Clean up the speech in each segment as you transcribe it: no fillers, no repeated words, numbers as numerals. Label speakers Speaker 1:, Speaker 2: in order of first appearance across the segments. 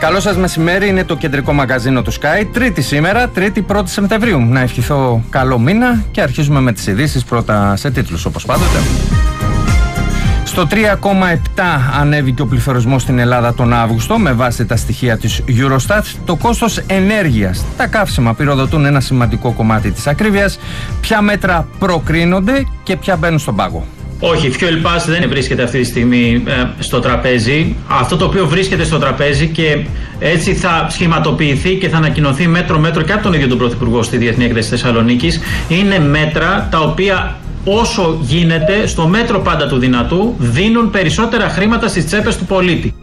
Speaker 1: Καλό σας μεσημέρι, είναι το κεντρικό μαγαζίνο του Sky. Τρίτη σήμερα, Τρίτη 1η Σεπτεμβρίου. Να ευχηθώ καλό μήνα και αρχίζουμε με τις ειδήσεις πρώτα σε τίτλους όπως πάντοτε. Στο 3,7 ανέβηκε ο πληθωρισμός στην Ελλάδα τον Αύγουστο με βάση τα στοιχεία της Eurostat. Το κόστος ενέργειας, τα καύσιμα πυροδοτούν ένα σημαντικό κομμάτι της ακρίβειας. Ποια μέτρα προκρίνονται και ποια μπαίνουν στον πάγο?
Speaker 2: Όχι, η Fuel Pass δεν βρίσκεται αυτή τη στιγμή στο τραπέζι. Αυτό το οποίο βρίσκεται στο τραπέζι και έτσι θα σχηματοποιηθεί και θα ανακοινωθεί μέτρο-μέτρο και από τον ίδιο τον Πρωθυπουργό στη Διεθνή Έκθεση Θεσσαλονίκης, είναι μέτρα τα οποία όσο γίνεται, στο μέτρο πάντα του δυνατού, δίνουν περισσότερα χρήματα στις τσέπες του πολίτη.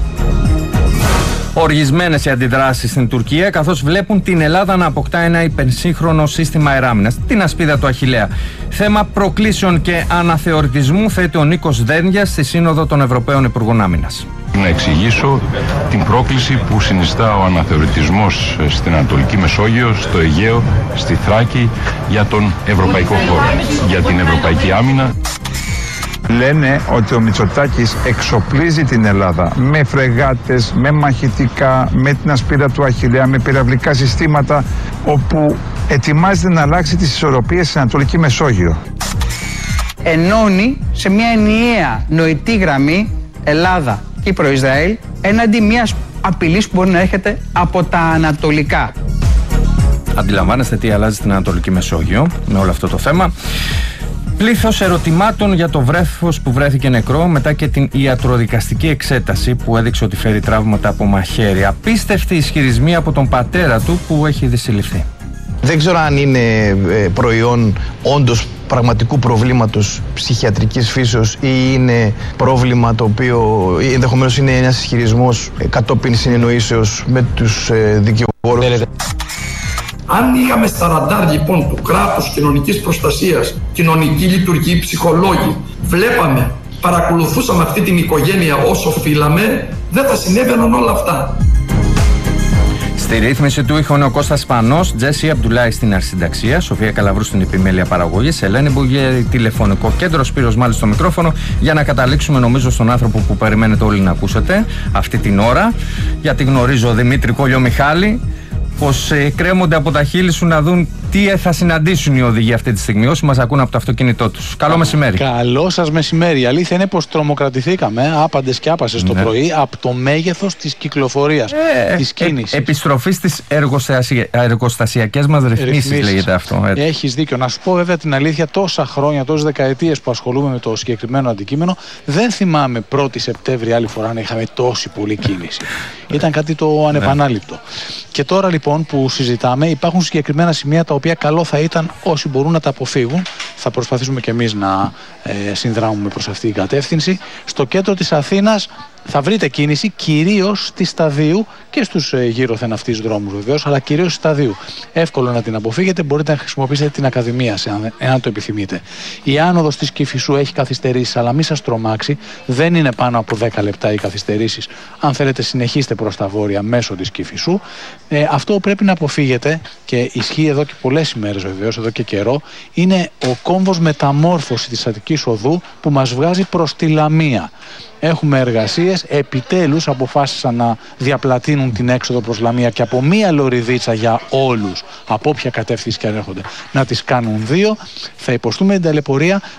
Speaker 1: Οργισμένες οι αντιδράσεις στην Τουρκία, καθώς βλέπουν την Ελλάδα να αποκτά ένα υπερσύγχρονο σύστημα αεράμινας, την ασπίδα του Αχιλλέα. Θέμα προκλήσεων και αναθεωρητισμού θέτει ο Νίκος Δένδιας στη Σύνοδο των Ευρωπαίων Υπουργών Άμυνας.
Speaker 3: Να εξηγήσω την πρόκληση που συνιστά ο αναθεωρητισμός στην Ανατολική Μεσόγειο, στο Αιγαίο, στη Θράκη, για τον ευρωπαϊκό χώρο, για την ευρωπαϊκή άμυνα.
Speaker 4: Λένε ότι ο Μητσοτάκης εξοπλίζει την Ελλάδα με φρεγάτες, με μαχητικά, με την ασπίδα του Αχιλλέα, με πυραυλικά συστήματα, όπου ετοιμάζεται να αλλάξει τις ισορροπίες στην Ανατολική Μεσόγειο.
Speaker 5: Ενώνει σε μια ενιαία νοητή γραμμή Ελλάδα, Κύπρο, Ισραήλ, έναντι μιας απειλής που μπορεί να έρχεται από τα ανατολικά.
Speaker 1: Αντιλαμβάνεστε τι αλλάζει στην Ανατολική Μεσόγειο με όλο αυτό το θέμα. Πλήθος ερωτημάτων για το βρέφος που βρέθηκε νεκρό μετά και την ιατροδικαστική εξέταση που έδειξε ότι φέρει τραύματα από μαχαίρι. Απίστευτοι ισχυρισμοί από τον πατέρα του που έχει ήδη συλληφθεί.
Speaker 6: Δεν ξέρω αν είναι προϊόν όντως πραγματικού προβλήματος ψυχιατρικής φύσεως ή είναι πρόβλημα το οποίο ενδεχομένως είναι ένας ισχυρισμός κατόπιν συνεννοήσεως με τους δικηγόρους.
Speaker 7: Αν είχαμε στα ραντάρ λοιπόν του κράτους κοινωνικής προστασίας, κοινωνική λειτουργή, ψυχολόγοι, βλέπαμε, παρακολουθούσαμε αυτή την οικογένεια όσο οφείλαμε, δεν θα συνέβαιναν όλα αυτά.
Speaker 1: Στη ρύθμιση του ήχου είναι ο Κώστας Σπανός, Τζέσι Αμπτουλάη στην αρχισυνταξία, Σοφία Καλαβρού στην επιμέλεια παραγωγής, Ελένη Μπουγέρη τηλεφωνικό κέντρο, Σπύρος Μάλης στο μικρόφωνο, για να καταλήξουμε νομίζω στον άνθρωπο που περιμένετε όλοι να ακούσετε αυτή την ώρα, γιατί γνωρίζω Δημήτρη Κόλλιο Μιχάλη, πως κρέμονται από τα χείλη σου να δουν τι θα συναντήσουν οι οδηγοί αυτή τη στιγμή, όσοι μας ακούν από το αυτοκίνητό τους. Καλό μεσημέρι.
Speaker 8: Καλό σας μεσημέρι. Η αλήθεια είναι πως τρομοκρατηθήκαμε άπαντες και άπασες το πρωί από το μέγεθος της κυκλοφορίας, της κίνησης.
Speaker 1: Επιστροφή στις εργοστασιακές μας ρυθμίσεις λέγεται αυτό.
Speaker 8: Έχεις δίκιο. Να σου πω βέβαια την αλήθεια, τόσα χρόνια, τόσες δεκαετίες που ασχολούμαι με το συγκεκριμένο αντικείμενο, δεν θυμάμαι 1η Σεπτέμβρη άλλη φορά να είχαμε τόση πολλή κίνηση. Ήταν κάτι το ανεπανάληπτο. Και τώρα λοιπόν που συζητάμε, υπάρχουν συγκεκριμένα σημεία τα οποία καλό θα ήταν όσοι μπορούν να τα αποφύγουν. Θα προσπαθήσουμε και εμείς να συνδράμουμε προς αυτή την κατεύθυνση. Στο κέντρο της Αθήνας θα βρείτε κίνηση κυρίως στη Σταδίου και στους γύρωθεν αυτής δρόμους βεβαίως, αλλά κυρίως στη Σταδίου. Εύκολο να την αποφύγετε, μπορείτε να χρησιμοποιήσετε την Ακαδημία εάν το επιθυμείτε. Η άνοδος της Κηφισού έχει καθυστερήσεις, αλλά μη σας τρομάξει, δεν είναι πάνω από 10 λεπτά οι καθυστερήσεις. Αν θέλετε, συνεχίστε προς τα βόρεια μέσω της Κηφισού. Αυτό που πρέπει να αποφύγετε, και ισχύει εδώ και πολλές ημέρες βεβαίως, εδώ και καιρό, είναι ο κόμβος μεταμόρφωση της Αττικής Οδού που μας βγάζει προς τη Λαμία. Έχουμε εργασίες, επιτέλους αποφάσισαν να διαπλατείνουν την έξοδο προς Λαμία και από μία λωριδίτσα για όλους, από όποια κατεύθυνση και αν έρχονται, να τις κάνουν 2. Θα υποστούμε την ταλαιπωρία